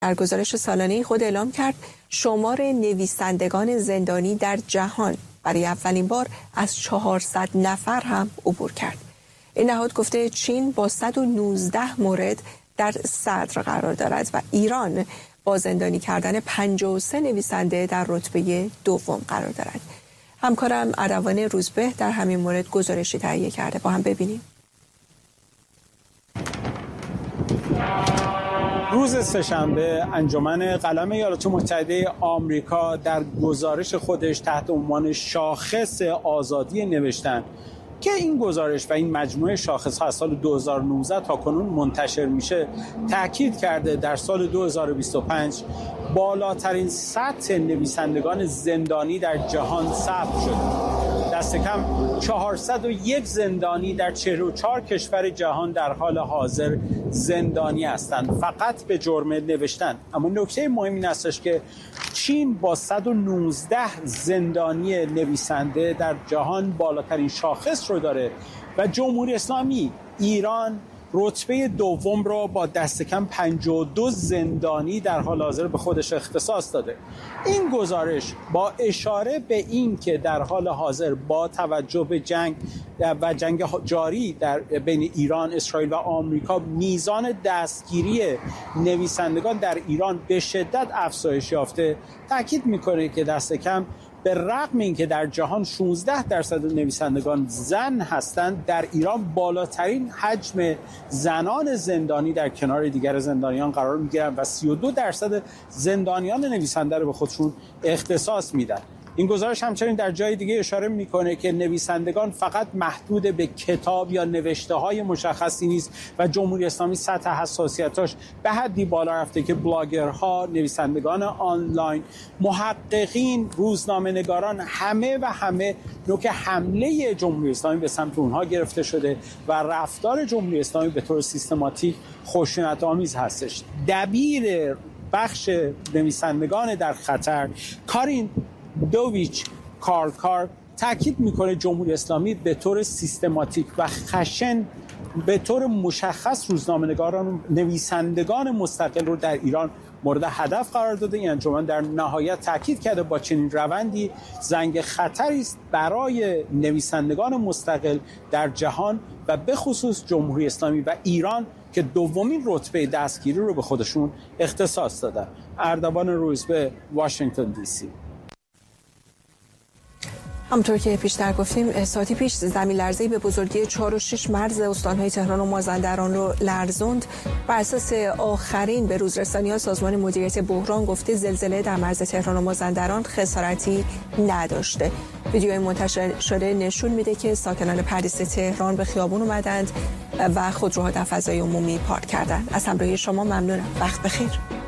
در گزارش سالانه خود اعلام کرد شمار نویسندگان زندانی در جهان برای اولین بار از 400 نفر هم عبور کرد. این نهاد گفته چین با 119 مورد در صدر قرار دارد و ایران با زندانی کردن 53 نویسنده در رتبه دوم قرار دارد. همکارم اروان روزبه در همین مورد گزارشی تهیه کرده، با هم ببینیم. روز سه‌شنبه انجمن قلم ایالات متحده آمریکا در گزارش خودش تحت عنوان شاخص آزادی نوشتن که این گزارش و این مجموعه شاخص‌ها از سال 2019 تا کنون منتشر میشه تاکید کرده در سال 2025 بالاترین سطح نویسندگان زندانی در جهان ثبت شده. دست کم 401 زندانی در 44 کشور جهان در حال حاضر زندانی هستند فقط به جرم نوشتن. اما نکته مهم این هستش که چین با 119 زندانی نویسنده در جهان بالاترین شاخص رو داره و جمهوری اسلامی ایران رتبه دوم را با دست کم 52 زندانی در حال حاضر به خودش اختصاص داده. این گزارش با اشاره به این که در حال حاضر با توجه به جنگ جاری در بین ایران، اسرائیل و آمریکا میزان دستگیری نویسندگان در ایران به شدت افزایش یافته، تاکید میکنه که دست کم به رغم اینکه در جهان 16% نویسندگان زن هستند، در ایران بالاترین حجم زنان زندانی در کنار دیگر زندانیان قرار میگیرند و 32% زندانیان نویسنده رو به خودشون اختصاص میدن. این گزارش همچنین در جای دیگه اشاره میکنه که نویسندگان فقط محدود به کتاب یا نوشته‌های مشخصی نیست و جمهوری اسلامی سطح حساسیتاش به حدی بالا رفته که بلاگرها، نویسندگان آنلاین، محققین، روزنامه‌نگاران همه نوک حمله جمهوری اسلامی به سمت اونها گرفته شده و رفتار جمهوری اسلامی به طور سیستماتیک خشونت‌آمیز هستش. دبیر بخش نویسندگان در خطر کارین دوویچ کارکار تاکید میکنه جمهوری اسلامی به طور سیستماتیک و خشن به طور مشخص روزنامه‌نگاران نویسندگان مستقل رو در ایران مورد هدف قرار داده. این انجمن در نهایت تاکید کرده با چنین روندی زنگ خطری است برای نویسندگان مستقل در جهان و به خصوص جمهوری اسلامی و ایران که دومین رتبه دستگیری رو به خودشون اختصاص دادن. اردوان روزبه، واشنگتن دی سی. همونطور که پیشتر گفتیم ساعتی پیش زمین لرزه‌ای به بزرگی 4.6 مرز استان‌های تهران و مازندران رو لرزوند. بر اساس آخرین به روزرسانی‌ها سازمان مدیریت بحران گفته زلزله در مرز تهران و مازندران خسارتی نداشته. ویدیوی منتشر شده نشون میده که ساکنان پردیس تهران به خیابون اومدند و خودروها در فضای عمومی پارک کردند. از همراهی شما ممنونم. وقت بخیر.